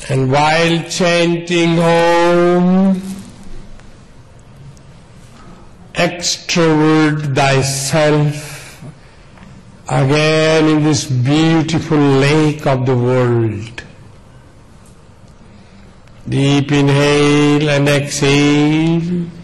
And while chanting Om, extrovert thyself again in this beautiful lake of the world. Deep inhale and exhale.